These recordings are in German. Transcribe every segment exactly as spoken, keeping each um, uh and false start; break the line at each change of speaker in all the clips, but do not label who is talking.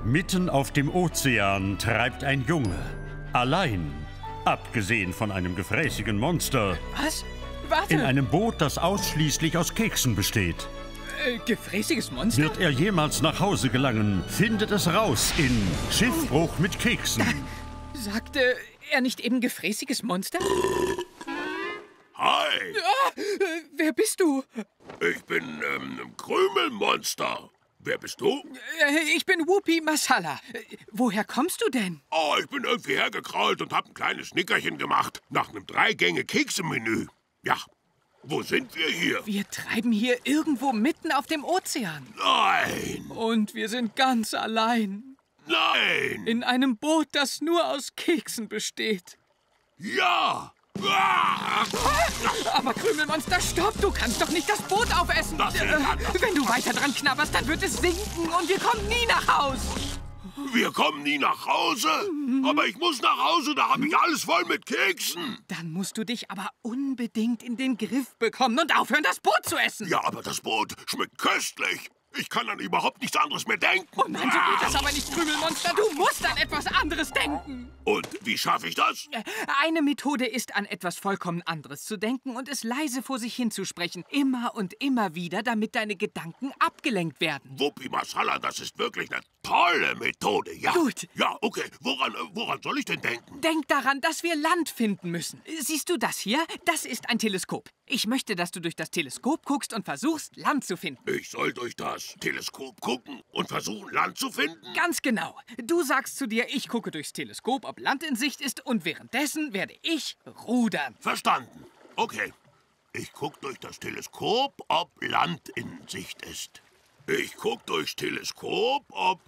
Mitten auf dem Ozean treibt ein Junge. Allein, abgesehen von einem gefräßigen Monster.
Was? Warte!
In einem Boot, das ausschließlich aus Keksen besteht.
Äh, gefräßiges Monster?
Wird er jemals nach Hause gelangen, findet es raus in Schiffbruch mit Keksen.
Sagte er nicht eben gefräßiges Monster?
Hi!
Ah, äh, wer bist du?
Ich bin, ähm, Krümelmonster. Wer bist du?
Äh, ich bin Whoopi Masala. Äh, woher kommst du denn?
Oh, ich bin irgendwie hergekrault und hab ein kleines Nickerchen gemacht. Nach einem Drei-Gänge-Kekse-Menü. Ja, wo sind wir hier?
Wir treiben hier irgendwo mitten auf dem Ozean.
Nein!
Und wir sind ganz allein.
Nein!
In einem Boot, das nur aus Keksen besteht.
Ja! Ah!
Aber Krümelmonster, stopp! Du kannst doch nicht das Boot aufessen!
Das
Äh, wenn du weiter dran knabberst, dann wird es sinken und wir kommen nie nach Haus!
Wir kommen nie nach Hause? Aber ich muss nach Hause, da habe ich alles voll mit Keksen.
Dann musst du dich aber unbedingt in den Griff bekommen und aufhören, das Boot zu essen!
Ja, aber das Boot schmeckt köstlich. Ich kann an überhaupt nichts anderes mehr denken.
Oh nein, so geht das aber nicht, Krümelmonster! Du musst an etwas anderes denken!
Und wie schaffe ich das?
Eine Methode ist, an etwas vollkommen anderes zu denken und es leise vor sich hinzusprechen. Immer und immer wieder, damit deine Gedanken abgelenkt werden.
Whoopi Masala, das ist wirklich eine tolle Methode, ja.
Gut.
Ja, okay. Woran, äh, woran soll ich denn denken?
Denk daran, dass wir Land finden müssen. Siehst du das hier? Das ist ein Teleskop. Ich möchte, dass du durch das Teleskop guckst und versuchst, Land zu finden.
Ich soll durch das Teleskop gucken und versuchen, Land zu finden?
Ganz genau. Du sagst zu dir, ich gucke durchs Teleskop, ob Land in Sicht ist, und währenddessen werde ich rudern.
Verstanden. Okay. Ich guck durch das Teleskop, ob Land in Sicht ist. Ich guck durchs Teleskop, ob...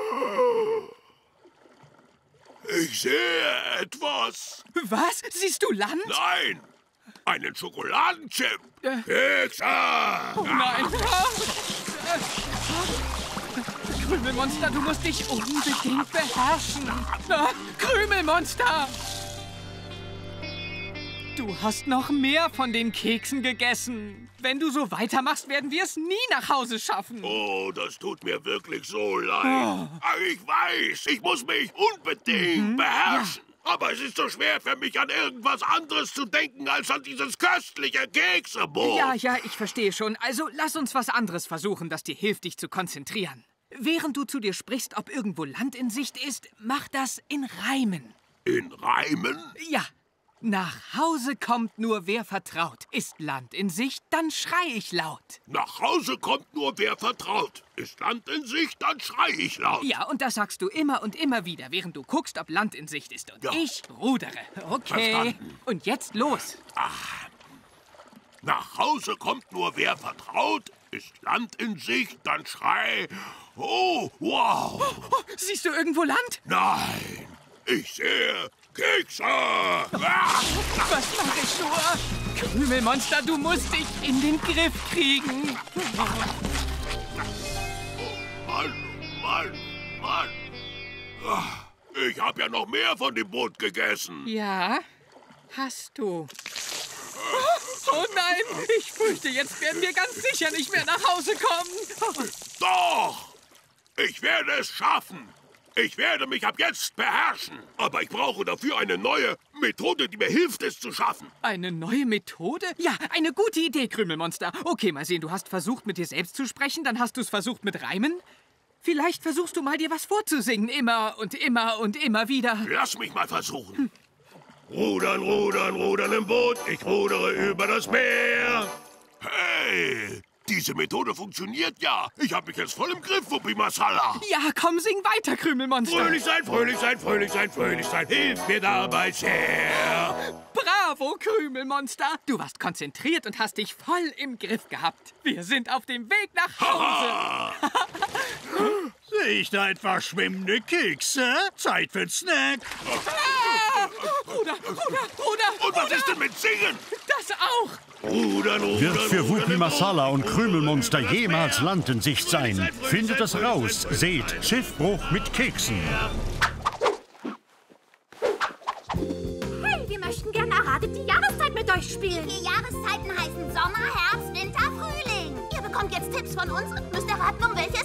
Ich sehe etwas.
Was? Siehst du Land?
Nein! Einen Schokoladenchip!
Äh.
Kekse!
Oh nein! Krümelmonster, du musst dich unbedingt beherrschen! Ah, Krümelmonster! Du hast noch mehr von den Keksen gegessen. Wenn du so weitermachst, werden wir es nie nach Hause schaffen.
Oh, das tut mir wirklich so leid.
Oh.
Aber ich weiß, ich muss mich unbedingt
Mhm.
beherrschen. Ja. Aber es ist so schwer für mich, an irgendwas anderes zu denken, als an dieses köstliche Keksebrot.
Ja, ja, ich verstehe schon. Also lass uns was anderes versuchen, das dir hilft, dich zu konzentrieren. Während du zu dir sprichst, ob irgendwo Land in Sicht ist, mach das in Reimen.
In Reimen?
Ja. Nach Hause kommt nur wer vertraut. Ist Land in Sicht, dann schrei ich laut.
Nach Hause kommt nur wer vertraut. Ist Land in Sicht, dann schrei ich laut.
Ja, und das sagst du immer und immer wieder, während du guckst, ob Land in Sicht ist. Und
Ja.
ich rudere. Okay.
Verstanden.
Und jetzt los.
Nach Hause kommt nur wer vertraut. Ist Land in Sicht, dann schrei. Oh, wow.
Oh, siehst du irgendwo Land?
Nein, ich sehe Kekse. Ah.
Was mache ich nur? Krümelmonster, du musst dich in den Griff kriegen.
Mann, Mann, Mann. Ah, ich habe ja noch mehr von dem Boot gegessen.
Ja, hast du. Oh nein, ich fürchte, jetzt werden wir ganz sicher nicht mehr nach Hause kommen.
Doch, ich werde es schaffen. Ich werde mich ab jetzt beherrschen. Aber ich brauche dafür eine neue Methode, die mir hilft, es zu schaffen.
Eine neue Methode? Ja, eine gute Idee, Krümelmonster. Okay, mal sehen, du hast versucht, mit dir selbst zu sprechen, dann hast du es versucht mit Reimen. Vielleicht versuchst du mal, dir was vorzusingen, immer und immer und immer wieder.
Lass mich mal versuchen. Hm. Rudern, rudern, rudern im Boot, ich rudere über das Meer. Hey, diese Methode funktioniert ja. Ich habe mich jetzt voll im Griff, Whoopi Masala.
Ja, komm, sing weiter, Krümelmonster.
Fröhlich sein, fröhlich sein, fröhlich sein, fröhlich sein, hilf mir dabei sehr.
Bravo, Krümelmonster. Du warst konzentriert und hast dich voll im Griff gehabt. Wir sind auf dem Weg nach Hause.
Sehe ich da etwa schwimmende Kekse? Zeit für einen Snack.
Ah, Bruder, Bruder, Bruder.
Und was ist denn mit Singen?
Das auch.
Rudern, rudern,
Wird für Whoopi
rudern,
Masala und
rudern,
Krümelmonster
rudern,
jemals
Meer.
Land in Sicht sein? Findet es raus. Seht Schiffbruch mit Keksen.
Hey, wir möchten gerne Erratet die Jahreszeit mit euch spielen. Die Jahreszeiten heißen Sommer, Herbst, Winter, Frühling. Ihr bekommt jetzt Tipps von uns und müsst erraten, um welche